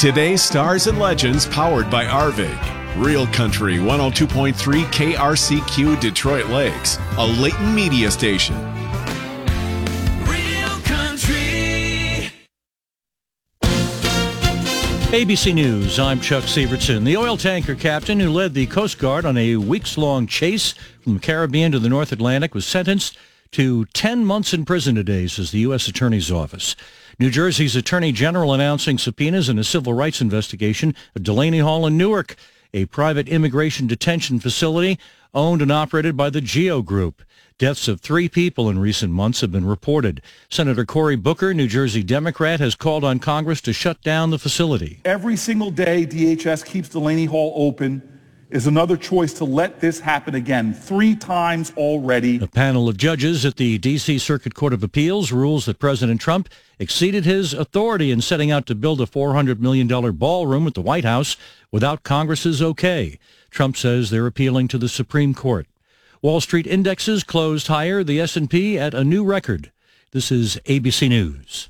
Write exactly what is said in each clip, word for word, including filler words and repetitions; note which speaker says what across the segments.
Speaker 1: Today's Stars and Legends powered by Arvig. Real Country one oh two point three K R C Q Detroit Lakes, a Leighton media station.
Speaker 2: Real Country.
Speaker 3: A B C News, I'm Chuck Sievertson. The oil tanker captain who led the Coast Guard on a weeks-long chase from the Caribbean to the North Atlantic was sentenced to ten months in prison today, says the U S Attorney's Office. New Jersey's Attorney General announcing subpoenas in a civil rights investigation at Delaney Hall in Newark, a private immigration detention facility owned and operated by the Geo Group. Deaths of three people in recent months have been reported. Senator Cory Booker, New Jersey Democrat, has called on Congress to shut down the facility.
Speaker 4: Every single day D H S keeps Delaney Hall open is another choice to let this happen again, three times already.
Speaker 3: A panel of judges at the D C Circuit Court of Appeals rules that President Trump exceeded his authority in setting out to build a four hundred million dollars ballroom at the White House without Congress's okay. Trump says they're appealing to the Supreme Court. Wall Street indexes closed higher, the S and P at a new record. This is A B C News.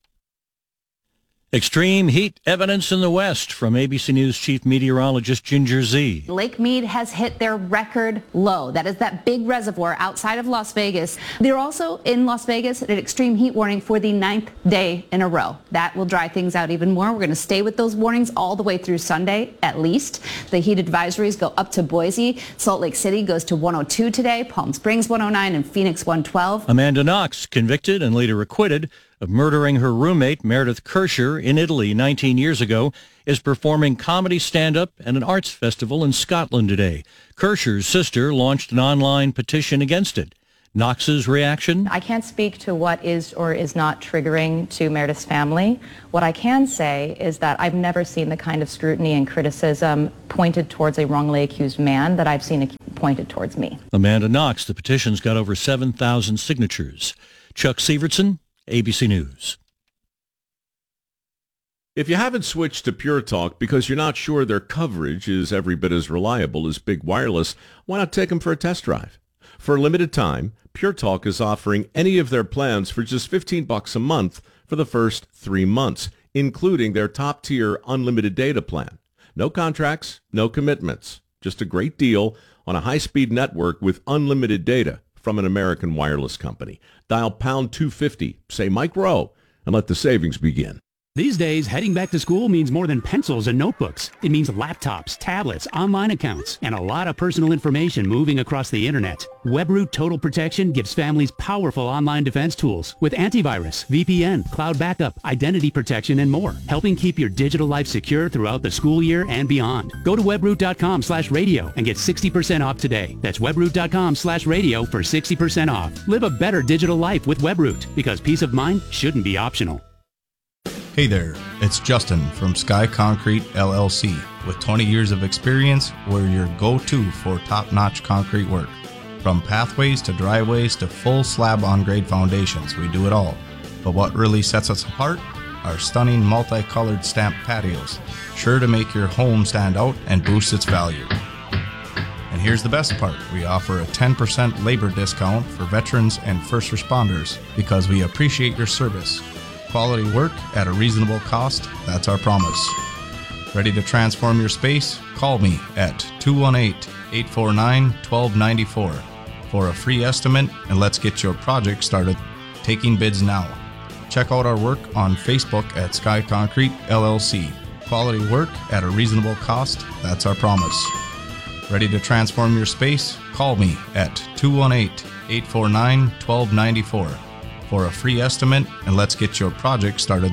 Speaker 3: Extreme heat evidence in the West from A B C News chief meteorologist Ginger Zee.
Speaker 5: Lake Mead has hit their record low. That is that big reservoir outside of Las Vegas. They're also in Las Vegas at an extreme heat warning for the ninth day in a row. That will dry things out even more. We're going to stay with those warnings all the way through Sunday, at least. The heat advisories go up to Boise. Salt Lake City goes to one oh two today, Palm Springs one oh nine, and Phoenix one twelve.
Speaker 3: Amanda Knox, convicted and later acquitted of murdering her roommate, Meredith Kirscher, in Italy nineteen years ago, is performing comedy stand-up at an arts festival in Scotland today. Kirscher's sister launched an online petition against it. Knox's reaction?
Speaker 6: I can't speak to what is or is not triggering to Meredith's family. What I can say is that I've never seen the kind of scrutiny and criticism pointed towards a wrongly accused man that I've seen pointed towards me.
Speaker 3: Amanda Knox, the petition's got over seven thousand signatures. Chuck Sievertson, A B C News.
Speaker 7: If you haven't switched to Pure Talk because you're not sure their coverage is every bit as reliable as Big Wireless, why not take them for a test drive? For a limited time, Pure Talk is offering any of their plans for just fifteen bucks a month for the first three months, including their top-tier unlimited data plan. No contracts, no commitments, just a great deal on a high-speed network with unlimited data from an American wireless company. Dial pound two fifty, say Mike Rowe, and let the savings begin.
Speaker 8: These days, heading back to school means more than pencils and notebooks. It means laptops, tablets, online accounts, and a lot of personal information moving across the internet. WebRoot Total Protection gives families powerful online defense tools with antivirus, V P N, cloud backup, identity protection, and more, helping keep your digital life secure throughout the school year and beyond. Go to webroot.com slash radio and get sixty percent off today. That's webroot.com slash radio for sixty percent off. Live a better digital life with WebRoot, because peace of mind shouldn't be optional.
Speaker 9: Hey there, it's Justin from Sky Concrete L L C. With twenty years of experience, we're your go-to for top-notch concrete work. From pathways to driveways to full slab on-grade foundations, we do it all. But what really sets us apart? Our stunning multicolored stamped patios, sure to make your home stand out and boost its value. And here's the best part, we offer a ten percent labor discount for veterans and first responders because we appreciate your service. Quality work at a reasonable cost, that's our promise. Ready to transform your space? Call me at two one eight, eight four nine, one two nine four for a free estimate, and let's get your project started. Taking bids now. Check out our work on Facebook at Sky Concrete L L C. Quality work at a reasonable cost, that's our promise. Ready to transform your space? Call me at two one eight, eight four nine, one two nine four for a free estimate, and let's get your project started.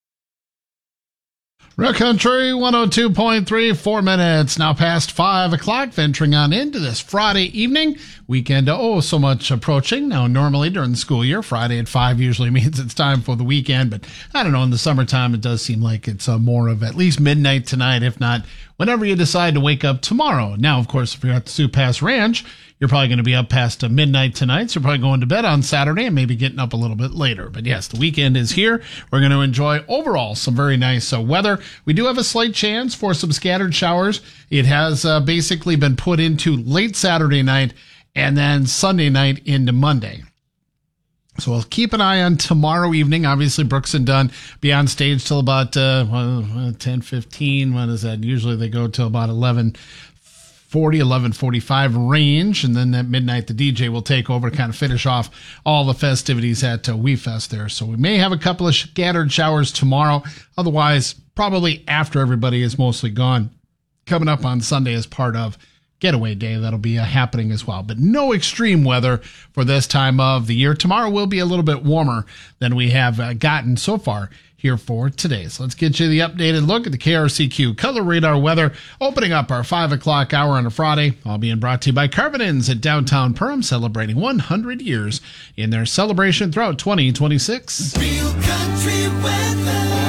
Speaker 10: Real Country one oh two point three, four minutes now past five o'clock, venturing on into this Friday evening. Weekend, oh, so much approaching. Now, normally during the school year, Friday at five usually means it's time for the weekend, but I don't know, in the summertime, it does seem like it's uh, more of at least midnight tonight, if not whenever you decide to wake up tomorrow. Now, of course, if you're at the Sioux Pass Ranch, you're probably going to be up past uh, midnight tonight, so you're probably going to bed on Saturday and maybe getting up a little bit later. But yes, the weekend is here. We're going to enjoy overall some very nice uh, weather. We do have a slight chance for some scattered showers. It has uh, basically been put into late Saturday night and then Sunday night into Monday. So we'll keep an eye on tomorrow evening. Obviously, Brooks and Dunn be on stage till about uh, ten fifteen. What is that? Usually they go till about eleven forty, eleven forty-five range. And then at midnight, the D J will take over to kind of finish off all the festivities at uh, WeFest there. So we may have a couple of scattered showers tomorrow. Otherwise, probably after everybody is mostly gone. Coming up on Sunday as part of Getaway Day, that'll be uh, happening as well. But no extreme weather for this time of the year. Tomorrow will be a little bit warmer than we have uh, gotten so far here for today. So let's get you the updated look at the K R C Q Color Radar weather, opening up our five o'clock hour on a Friday. All being brought to you by Carvin Inns at downtown Perham, celebrating one hundred years in their celebration throughout twenty twenty-six.
Speaker 2: Real country weather.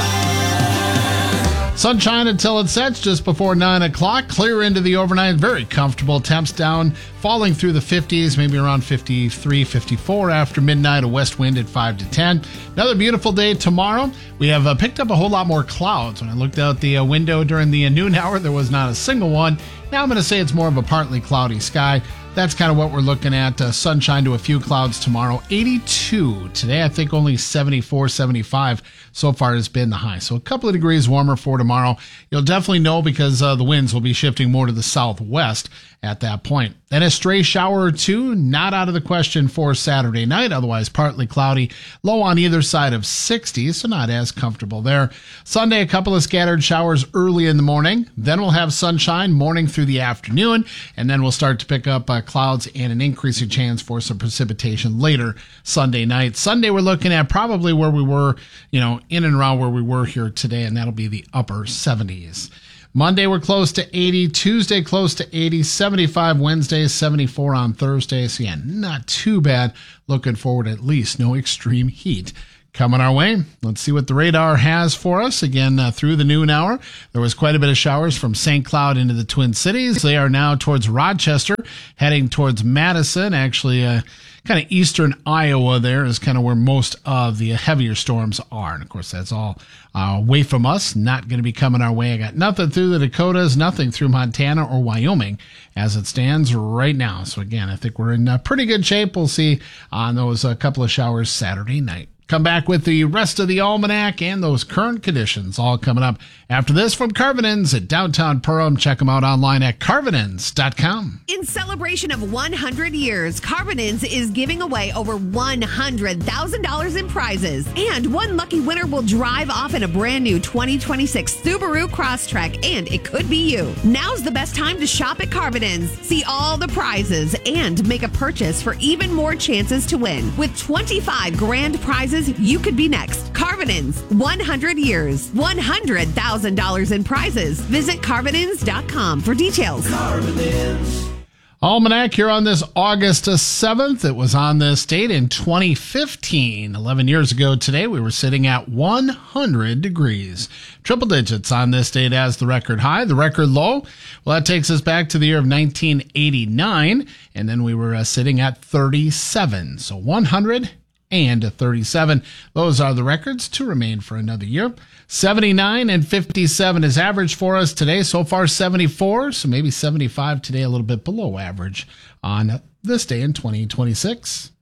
Speaker 10: Sunshine until it sets just before nine o'clock. Clear into the overnight. Very comfortable. Temps down, falling through the fifties, maybe around fifty-three, fifty-four after midnight. A west wind at five to ten. Another beautiful day tomorrow. We have uh, picked up a whole lot more clouds. When I looked out the uh, window during the uh, noon hour, there was not a single one. Now I'm going to say it's more of a partly cloudy sky. That's kind of what we're looking at. Uh, sunshine to a few clouds tomorrow. eighty-two today. I think only seventy-four, seventy-five so far has been the high. So a couple of degrees warmer for tomorrow. You'll definitely know because uh, the winds will be shifting more to the southwest at that point. Then a stray shower or two, not out of the question for Saturday night. Otherwise, partly cloudy. Low on either side of sixty, so not as comfortable there. Sunday, a couple of scattered showers early in the morning. Then we'll have sunshine morning through the afternoon. And then we'll start to pick up uh, clouds and an increasing chance for some precipitation later Sunday night. Sunday, we're looking at probably where we were, you know, in and around where we were here today, and that'll be the upper seventies. Monday, we're close to eighty. Tuesday, close to eighty. seventy-five Wednesday, seventy-four on Thursday. So, yeah, not too bad. Looking forward, at least no extreme heat coming our way. Let's see what the radar has for us. Again, uh, through the noon hour, there was quite a bit of showers from Saint Cloud into the Twin Cities. They are now towards Rochester, heading towards Madison. Actually, uh, kind of eastern Iowa there is kind of where most of the heavier storms are. And, of course, that's all uh, away from us, not going to be coming our way. I got nothing through the Dakotas, nothing through Montana or Wyoming as it stands right now. So, again, I think we're in uh, pretty good shape. We'll see on those uh, couple of showers Saturday night. Come back with the rest of the almanac and those current conditions all coming up after this from Carvin Inns at downtown Perham. Check them out online at carvin inns dot com.
Speaker 11: In celebration of one hundred years, Carvin Inns is giving away over one hundred thousand dollars in prizes. And one lucky winner will drive off in a brand new twenty twenty-six Subaru Crosstrek, and it could be you. Now's the best time to shop at Carvin Inns. See all the prizes and make a purchase for even more chances to win. With twenty-five grand prizes, you could be next. Carvin Inns, one hundred years, one hundred thousand dollars in prizes. Visit carvin inns dot com for details.
Speaker 2: Carvin Inns.
Speaker 10: Almanac here on this August seventh. It was on this date in twenty fifteen. eleven years ago today, we were sitting at one hundred degrees. Triple digits on this date as the record high. The record low, well, that takes us back to the year of nineteen eighty-nine. And then we were uh, sitting at thirty-seven. So one hundred and thirty-seven. Those are the records to remain for another year. seventy-nine and fifty-seven is average for us today. So far seventy-four, so maybe seventy-five today, a little bit below average on this day in twenty twenty-six.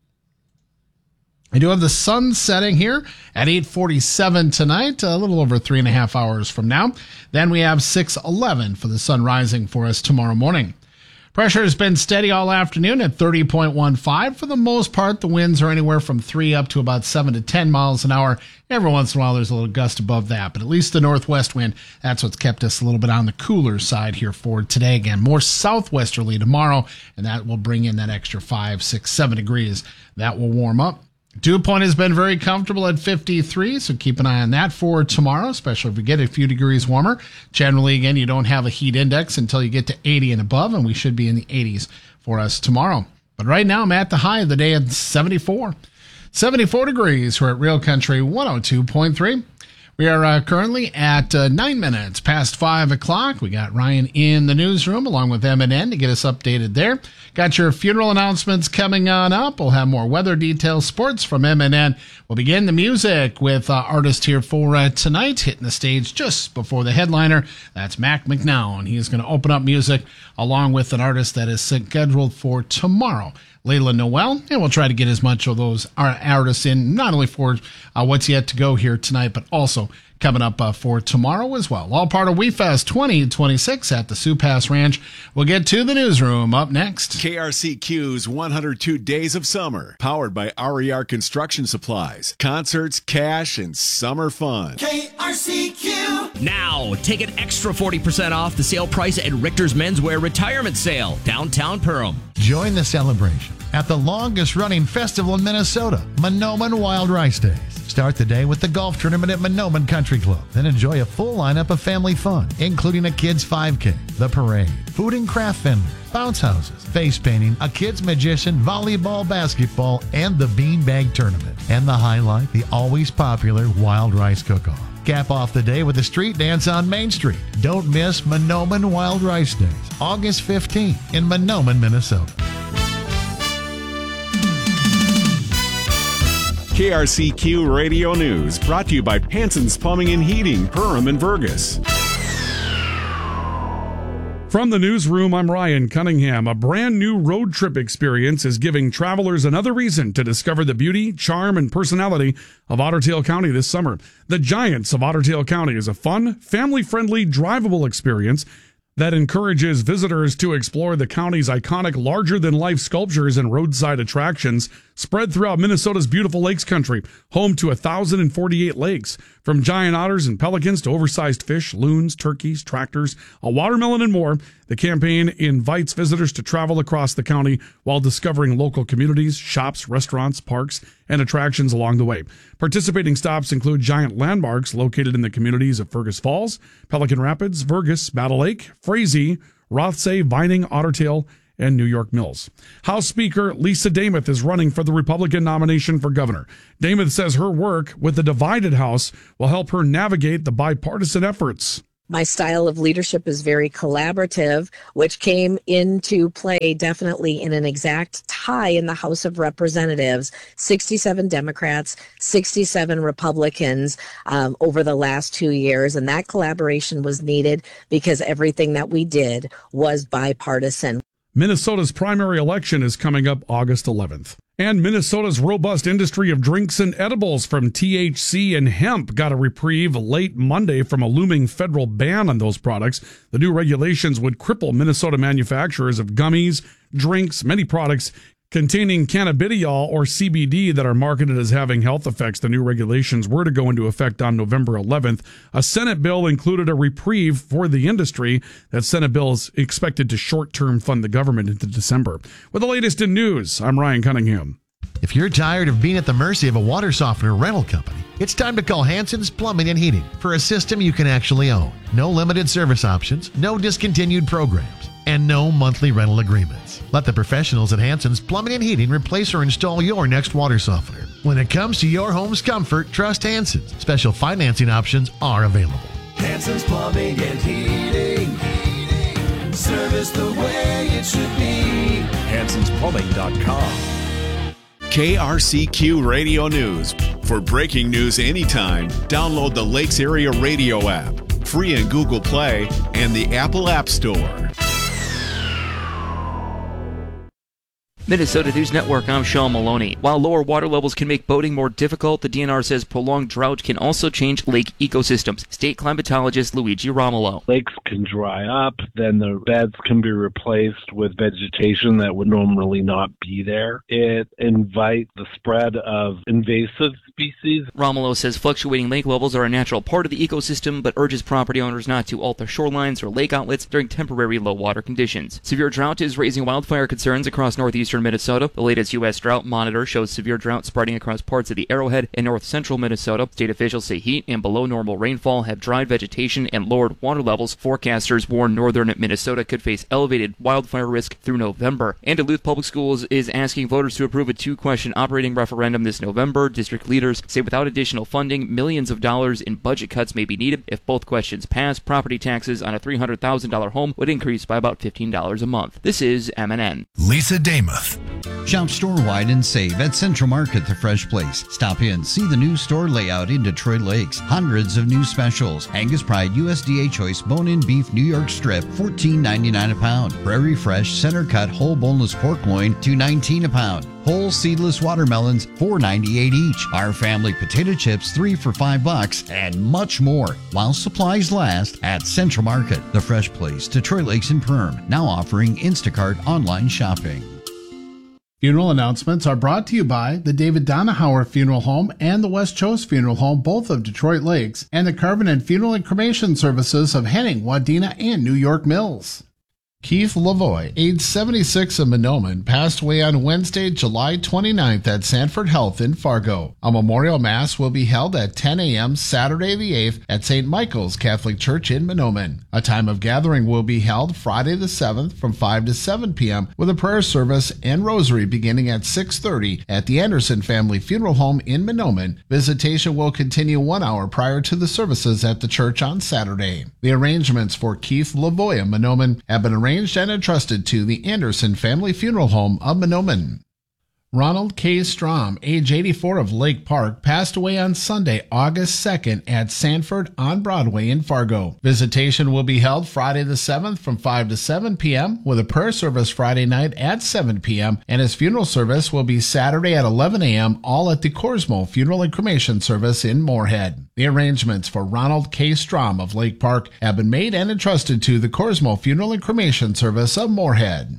Speaker 10: I do have the sun setting here at eight forty-seven tonight, a little over three and a half hours from now. Then we have six eleven for the sun rising for us tomorrow morning. Pressure has been steady all afternoon at thirty point one five. For the most part, the winds are anywhere from three up to about seven to ten miles an hour. Every once in a while, there's a little gust above that, but at least the northwest wind, that's what's kept us a little bit on the cooler side here for today. Again, more southwesterly tomorrow, and that will bring in that extra five, six, seven degrees. That will warm up. Dew point has been very comfortable at fifty-three, so keep an eye on that for tomorrow, especially if we get a few degrees warmer. Generally, again, you don't have a heat index until you get to eighty and above, and we should be in the eighties for us tomorrow. But right now, I'm at the high of the day at seventy-four. seventy-four degrees. We're at Real Country one oh two point three. We are uh, currently at uh, nine minutes past five o'clock. We got Ryan in the newsroom along with M and N to get us updated there. Got your funeral announcements coming on up. We'll have more weather details, sports from M and N. We'll begin the music with uh, artist here for uh, tonight, hitting the stage just before the headliner. That's Mac McNown. He is going to open up music along with an artist that is scheduled for tomorrow. Layla Noel, and we'll try to get as much of those artists in, not only for uh, what's yet to go here tonight, but also coming up uh, for tomorrow as well. All part of WeFest twenty twenty-six at the Sioux Pass Ranch. We'll get to the newsroom up next.
Speaker 1: K R C Q's one hundred two Days of Summer, powered by R E R Construction Supplies. Concerts, cash, and summer fun.
Speaker 2: K R C Q.
Speaker 12: Now, take an extra forty percent off the sale price at Richter's Menswear Retirement Sale, downtown Perham.
Speaker 13: Join the celebration at the longest-running festival in Minnesota, Mahnomen Wild Rice Days. Start the day with the golf tournament at Mahnomen Country Club. Then enjoy a full lineup of family fun, including a kids' five K, the parade, food and craft vendor, bounce houses, face painting, a kids' magician, volleyball, basketball, and the beanbag tournament. And the highlight, the always popular Wild Rice Cook-Off. Cap off the day with a street dance on Main Street. Don't miss Mahnomen Wild Rice Days, August fifteenth in Mahnomen, Minnesota.
Speaker 1: K R C Q Radio News, brought to you by Hanson's Plumbing and Heating, Perham and Vergas.
Speaker 14: From the newsroom, I'm Ryan Cunningham. A brand new road trip experience is giving travelers another reason to discover the beauty, charm, and personality of Otter Tail County this summer. The Giants of Otter Tail County is a fun, family-friendly, drivable experience that encourages visitors to explore the county's iconic larger-than-life sculptures and roadside attractions spread throughout Minnesota's beautiful lakes country, home to one thousand forty-eight lakes. From giant otters and pelicans to oversized fish, loons, turkeys, tractors, a watermelon, and more, the campaign invites visitors to travel across the county while discovering local communities, shops, restaurants, parks, and attractions along the way. Participating stops include giant landmarks located in the communities of Fergus Falls, Pelican Rapids, Vergas, Battle Lake, Frazee, Rothsay, Vining, Otter Tail, and New York Mills. House Speaker Lisa Damuth is running for the Republican nomination for governor. Damuth says her work with the divided House will help her navigate the bipartisan efforts.
Speaker 15: My style of leadership is very collaborative, which came into play definitely in an exact tie in the House of Representatives, sixty-seven Democrats, sixty-seven Republicans um, over the last two years. And that collaboration was needed because everything that we did was bipartisan.
Speaker 14: Minnesota's primary election is coming up August eleventh. And Minnesota's robust industry of drinks and edibles from T H C and hemp got a reprieve late Monday from a looming federal ban on those products. The new regulations would cripple Minnesota manufacturers of gummies, drinks, many products containing cannabidiol or C B D that are marketed as having health effects. The new regulations were to go into effect on November eleventh. A Senate bill included a reprieve for the industry. That Senate bill is expected to short-term fund the government into December. With the latest in news, I'm Ryan Cunningham.
Speaker 13: If you're tired of being at the mercy of a water softener rental company, it's time to call Hanson's Plumbing and Heating for a system you can actually own. No limited service options, no discontinued programs, and no monthly rental agreements. Let the professionals at Hanson's Plumbing and Heating replace or install your next water softener. When it comes to your home's comfort, trust Hanson's. Special financing options are available.
Speaker 2: Hanson's Plumbing and Heating. Heating. Service the way it should be.
Speaker 1: Hansons Plumbing dot com. K R C Q Radio News. For breaking news anytime, download the Lakes Area Radio app, free in Google Play and the Apple App Store.
Speaker 16: Minnesota News Network, I'm Sean Maloney. While lower water levels can make boating more difficult, the D N R says prolonged drought can also change lake ecosystems. State climatologist Luigi Romolo.
Speaker 17: Lakes can dry up, then the beds can be replaced with vegetation that would normally not be there. It invites the spread of invasive species.
Speaker 16: Romolo says fluctuating lake levels are a natural part of the ecosystem, but urges property owners not to alter shorelines or lake outlets during temporary low water conditions. Severe drought is raising wildfire concerns across northeastern Minnesota. The latest U S drought monitor shows severe drought spreading across parts of the Arrowhead and north central Minnesota. State officials say heat and below normal rainfall have dried vegetation and lowered water levels. Forecasters warn northern Minnesota could face elevated wildfire risk through November. And Duluth Public Schools is asking voters to approve a two-question operating referendum this November. District leaders say without additional funding, millions of dollars in budget cuts may be needed. If both questions pass, property taxes on a three hundred thousand dollars home would increase by about fifteen dollars a month. This is M N N.
Speaker 18: Lisa Damuth. Shop store-wide and save at Central Market, the Fresh Place. Stop in, see the new store layout in Detroit Lakes. Hundreds of new specials. Angus Pride U S D A Choice Bone-In Beef New York Strip, fourteen ninety-nine a pound. Prairie Fresh Center Cut Whole Boneless Pork Loin, two nineteen a pound. Whole seedless watermelons, four ninety-eight each. Our family potato chips, three for five bucks, and much more. While supplies last at Central Market, the Fresh Place, Detroit Lakes and Perm. Now offering Instacart online shopping.
Speaker 10: Funeral announcements are brought to you by the David Donahauer Funeral Home and the West Chose Funeral Home, both of Detroit Lakes, and the Carvin and Funeral and Cremation Services of Henning, Wadena, and New York Mills. Keith Lavoie, age seventy-six of Mahnomen, passed away on Wednesday, July twenty-ninth at Sanford Health in Fargo. A memorial mass will be held at ten a.m. Saturday the eighth at Saint Michael's Catholic Church in Mahnomen. A time of gathering will be held Friday the seventh from five to seven p.m. with a prayer service and rosary beginning at six thirty at the Anderson Family Funeral Home in Mahnomen. Visitation will continue one hour prior to the services at the church on Saturday. The arrangements for Keith Lavoie of Mahnomen have been arranged and entrusted to the Anderson Family Funeral Home of Mahnomen. Ronald K. Strom, age eighty-four of Lake Park, passed away on Sunday, August second at Sanford on Broadway in Fargo. Visitation will be held Friday the seventh from five to seven p.m. with a prayer service Friday night at seven p.m. and his funeral service will be Saturday at eleven a.m. all at the Corsmo Funeral and Cremation Service in Moorhead. The arrangements for Ronald K. Strom of Lake Park have been made and entrusted to the Corsmo Funeral and Cremation Service of Moorhead.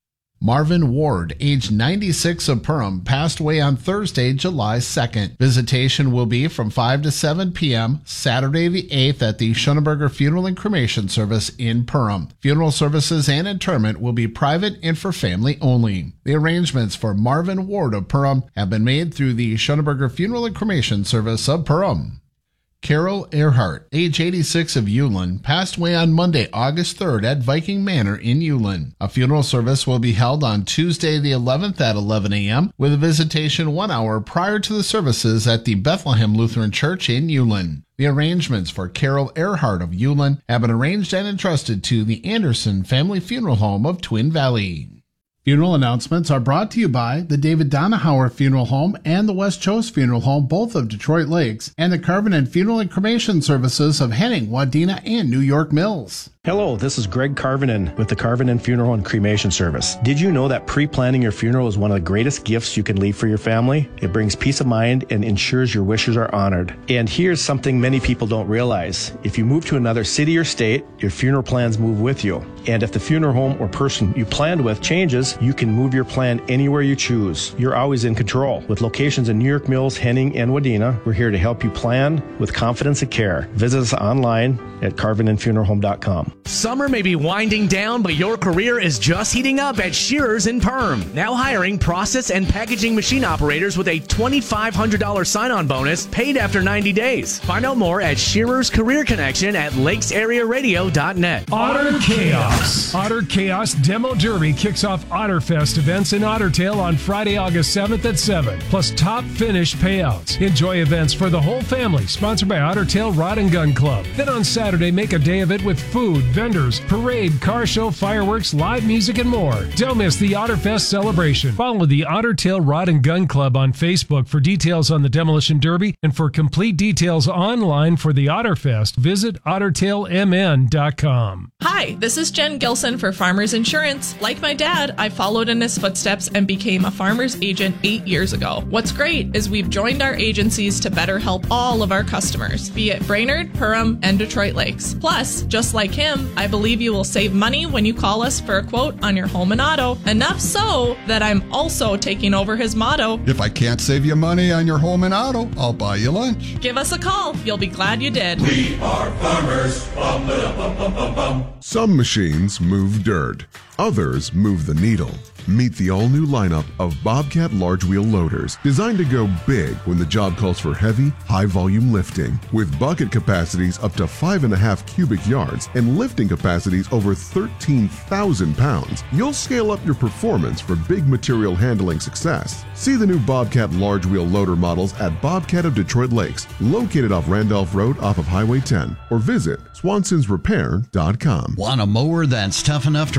Speaker 10: Marvin Ward, age ninety-six of Perham, passed away on Thursday, July second. Visitation will be from five to seven p.m. Saturday the eighth at the Schoenberger Funeral and Cremation Service in Perham. Funeral services and interment will be private and for family only. The arrangements for Marvin Ward of Perham have been made through the Schoenberger Funeral and Cremation Service of Perham. Carol Earhart, age eighty-six of Ulen, passed away on Monday, August third at Viking Manor in Ulen. A funeral service will be held on Tuesday the eleventh at eleven a.m. with a visitation one hour prior to the services at the Bethlehem Lutheran Church in Ulen. The arrangements for Carol Earhart of Ulen have been arranged and entrusted to the Anderson Family Funeral Home of Twin Valley. Funeral announcements are brought to you by the David Donahauer Funeral Home and the West Chose Funeral Home, both of Detroit Lakes, and the Carvin and Funeral and Cremation Services of Henning, Wadena, and New York Mills.
Speaker 19: Hello, this is Greg Carvinen with the Carvinen Funeral and Cremation Service. Did you know that pre-planning your funeral is one of the greatest gifts you can leave for your family? It brings peace of mind and ensures your wishes are honored. And here's something many people don't realize. If you move to another city or state, your funeral plans move with you. And if the funeral home or person you planned with changes, you can move your plan anywhere you choose. You're always in control. With locations in New York Mills, Henning, and Wadena, we're here to help you plan with confidence and care. Visit us online at carvinen funeral home dot com.
Speaker 12: Summer may be winding down, but your career is just heating up at Shearers in Perm. Now hiring process and packaging machine operators with a twenty-five hundred dollars sign-on bonus paid after ninety days. Find out more at Shearers Career Connection at lakes area radio dot net.
Speaker 20: Otter Chaos. Otter Chaos Demo Derby kicks off Otterfest events in Ottertail on Friday, August seventh at seven, plus top finish payouts. Enjoy events for the whole family, sponsored by Ottertail Rod and Gun Club. Then on Saturday, make a day of it with food, vendors, parade, car show, fireworks, live music, and more. Don't miss the Otterfest celebration. Follow the Ottertail Rod and Gun Club on Facebook for details on the Demolition Derby, and for complete details online for the Otterfest, visit ottertail m n dot com.
Speaker 21: Hi, this is Jen Gilson for Farmers Insurance. Like my dad, I followed in his footsteps and became a farmer's agent eight years ago. What's great is we've joined our agencies to better help all of our customers, be it Brainerd, Perham, and Detroit Lakes. Plus, just like him, I believe you will save money when you call us for a quote on your home and auto. Enough so that I'm also taking over his motto.
Speaker 22: If I can't save you money on your home and auto, I'll buy you lunch.
Speaker 21: Give us a call. You'll be glad you did.
Speaker 2: We are farmers. Bum, bum, bum, bum, bum.
Speaker 1: Some machines move dirt. Others move the needle. Meet the all-new lineup of Bobcat large wheel loaders, designed to go big when the job calls for heavy, high-volume lifting. With bucket capacities up to five and a half cubic yards and lifting capacities over thirteen thousand pounds, you'll scale up your performance for big material handling success. See the new Bobcat large wheel loader models at Bobcat of Detroit Lakes, located off Randolph Road off of Highway ten, or visit swansons repair dot com.
Speaker 18: Want a mower that's tough enough to break all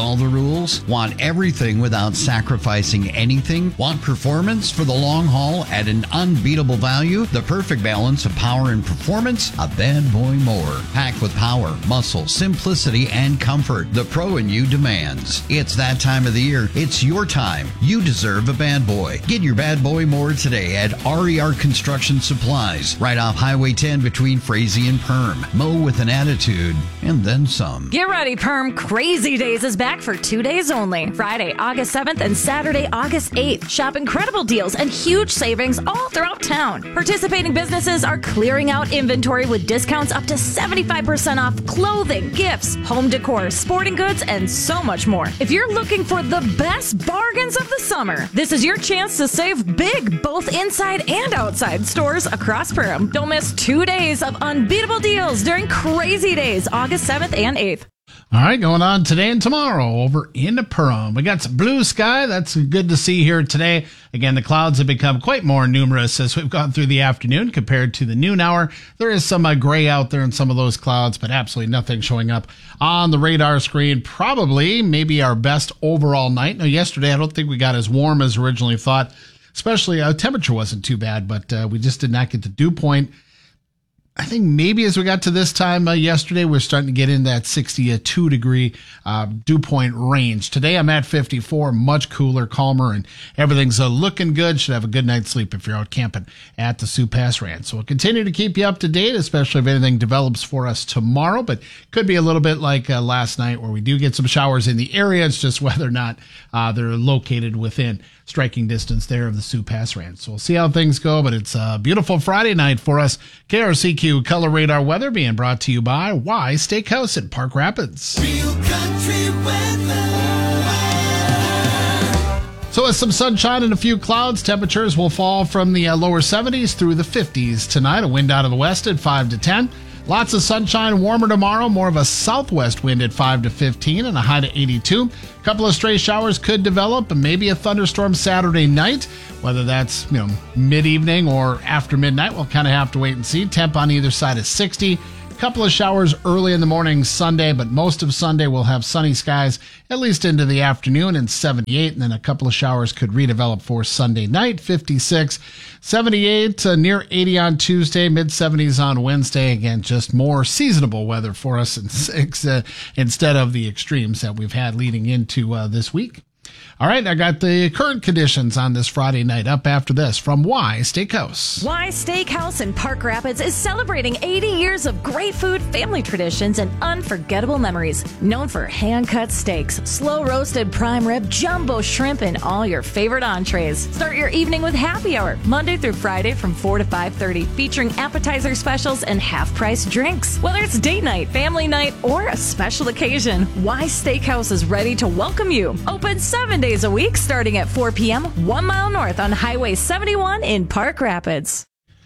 Speaker 18: all the rules? Want everything without sacrificing anything? Want performance for the long haul at an unbeatable value? The perfect balance of power and performance? A Bad Boy mower. Packed with power, muscle, simplicity, and comfort the pro in you demands. It's that time of the year. It's your time. You deserve a Bad Boy. Get your Bad Boy mower today at R E R Construction Supplies, right off Highway ten between Frazee and Perm. Mow with an attitude, and then some.
Speaker 4: Get ready, Perm. Crazy Days is back for two days only. Friday, August seventh and Saturday, August eighth. Shop incredible deals and huge savings all throughout town. Participating businesses are clearing out inventory with discounts up to seventy-five percent off clothing, gifts, home decor, sporting goods, and so much more. If you're looking for the best bargains of the summer, this is your chance to save big, both inside and outside stores across Perham. Don't miss two days of unbeatable deals during Crazy Days, August seventh and eighth.
Speaker 10: All right, going on today and tomorrow over in Perham. We got some blue sky. That's good to see here today. Again, the clouds have become quite more numerous as we've gone through the afternoon compared to the noon hour. There is some uh, gray out there in some of those clouds, but absolutely nothing showing up on the radar screen. Probably maybe our best overall night. Now, yesterday, I don't think we got as warm as originally thought, especially uh, temperature wasn't too bad, but uh, we just did not get the dew point. I think maybe as we got to this time uh, yesterday, we're starting to get in that sixty-two degree uh, dew point range. Today I'm at fifty-four, much cooler, calmer, and everything's uh, looking good. Should have a good night's sleep if you're out camping at the Sioux Pass Ranch. So we'll continue to keep you up to date, especially if anything develops for us tomorrow. But could be a little bit like uh, last night where we do get some showers in the area. It's just whether or not uh, they're located within striking distance there of the Sioux Pass Ranch. So we'll see how things go, but it's a beautiful Friday night for us. K R C Q Color Radar Weather being brought to you by Y Steakhouse in Park Rapids.
Speaker 2: Real country weather.
Speaker 10: So with some sunshine and a few clouds, temperatures will fall from the uh, lower seventies through the fifties tonight. A wind out of the west at five to ten. Lots of sunshine, warmer tomorrow, more of a southwest wind at five to fifteen and a high to eighty-two. A couple of stray showers could develop and maybe a thunderstorm Saturday night. Whether that's, you know, mid-evening or after midnight, we'll kind of have to wait and see. Temp on either side is sixty. Couple of showers early in the morning Sunday, but most of Sunday we'll have sunny skies at least into the afternoon and seventy-eight, and then a couple of showers could redevelop for Sunday night, fifty-six, seventy-eight, uh, near eighty on Tuesday, mid seventies on Wednesday. Again, just more seasonable weather for us in six, uh, instead of the extremes that we've had leading into uh, this week. All right, I got the current conditions on this Friday night up after this from Y Steakhouse.
Speaker 4: Y Steakhouse in Park Rapids is celebrating eighty years of great food, family traditions, and unforgettable memories. Known for hand-cut steaks, slow-roasted prime rib, jumbo shrimp, and all your favorite entrees. Start your evening with happy hour, Monday through Friday from four to five thirty, featuring appetizer specials and half-price drinks. Whether it's date night, family night, or a special occasion, Y Steakhouse is ready to welcome you. Open seven days a week starting at four p.m. one mile north on Highway seventy-one in Park Rapids.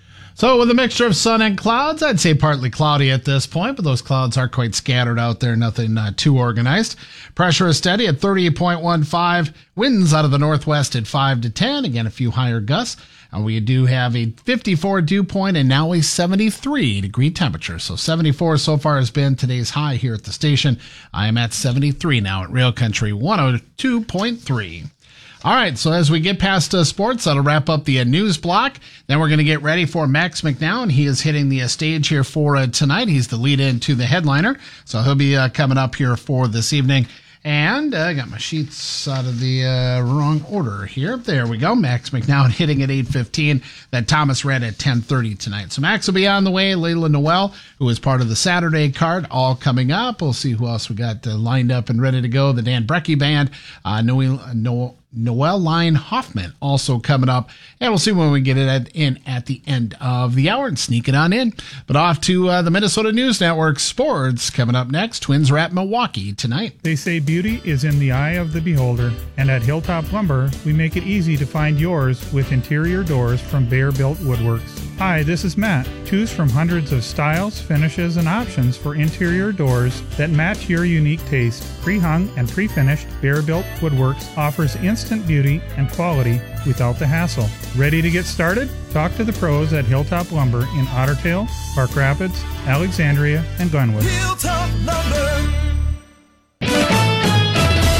Speaker 10: So with a mixture of sun and clouds, I'd say partly cloudy at this point, but those clouds are quite scattered out there, nothing uh, too organized. Pressure is steady at thirty point one five. Winds out of the northwest at five to ten. Again, a few higher gusts. And we do have a fifty-four dew point and now a seventy-three degree temperature. So seventy-four so far has been today's high here at the station. I am at seventy-three now at Rail Country one oh two point three. All right, so as we get past uh, sports, that'll wrap up the uh, news block. Then we're going to get ready for Max McNown. He is hitting the uh, stage here for uh, tonight. He's the lead-in to the headliner. So he'll be uh, coming up here for this evening. And I uh, got my sheets out of the uh, wrong order here. There we go. Max McNown hitting at eight fifteen. Then Thomas Red at ten thirty tonight. So Max will be on the way. Layla Noel, who is part of the Saturday card, all coming up. We'll see who else we got uh, lined up and ready to go. The Dan Brecky Band, uh, Noel, Noel, Noel Line Hoffman also coming up. And we'll see when we get it in at the end of the hour and sneak it on in. But off to uh, the Minnesota News Network sports coming up next. Twins are at Milwaukee tonight.
Speaker 5: They say beauty is in the eye of the beholder. And at Hilltop Lumber, we make it easy to find yours with interior doors from Bear Built Woodworks. Hi, this is Matt. Choose from hundreds of styles, finishes, and options for interior doors that match your unique taste. Pre-hung and pre-finished, Bear Built Woodworks offers instant beauty and quality without the hassle. Ready to get started? Talk to the pros at Hilltop Lumber in Otter Tail, Park Rapids, Alexandria, and Glenwood.
Speaker 2: Hilltop Lumber.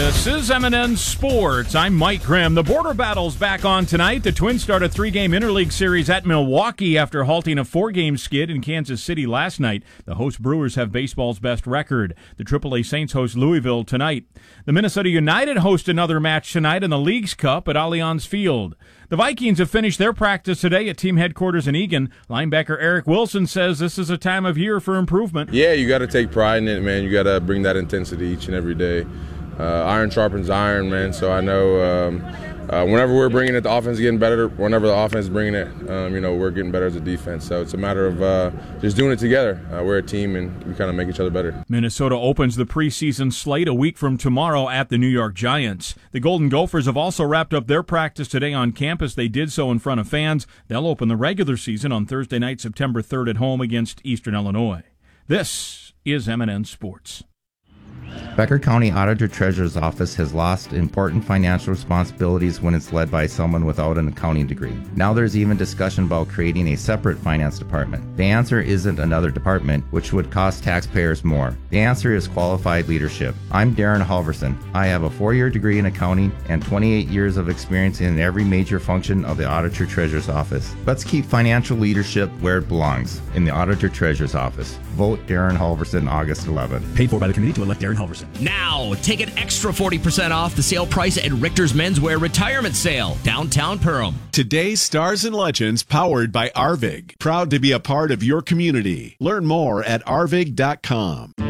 Speaker 3: This is M and N Sports. I'm Mike Grimm. The border battle's back on tonight. The Twins start a three-game interleague series at Milwaukee after halting a four-game skid in Kansas City last night. The host Brewers have baseball's best record. The triple A Saints host Louisville tonight. The Minnesota United host another match tonight in the Leagues Cup at Allianz Field. The Vikings have finished their practice today at team headquarters in Eagan. Linebacker Eric Wilson says this is a time of year for improvement.
Speaker 6: Yeah, you got to take pride in it, man. You got to bring that intensity each and every day. Uh, iron sharpens iron, man. So I know um, uh, whenever we're bringing it, the offense is getting better. Whenever the offense is bringing it, um, you know, we're getting better as a defense. So it's a matter of uh, just doing it together. Uh, we're a team, and we kind of make each other better.
Speaker 3: Minnesota opens the preseason slate a week from tomorrow at the New York Giants. The Golden Gophers have also wrapped up their practice today on campus. They did so in front of fans. They'll open the regular season on Thursday night, September third at home against Eastern Illinois. This is M and N Sports.
Speaker 23: Becker County Auditor Treasurer's Office has lost important financial responsibilities when it's led by someone without an accounting degree. Now there's even discussion about creating a separate finance department. The answer isn't another department, which would cost taxpayers more. The answer is qualified leadership. I'm Darren Halverson. I have a four-year degree in accounting and twenty-eight years of experience in every major function of the Auditor Treasurer's Office. Let's keep financial leadership where it belongs, in the Auditor Treasurer's Office. Vote Darren Halverson August eleventh.
Speaker 24: Paid for by the committee to elect Darren Halverson. Now, take an extra forty percent off the sale price at Richter's Menswear Retirement Sale, downtown Perham.
Speaker 1: Today's Stars and Legends, powered by Arvig. Proud to be a part of your community. Learn more at arvig dot com.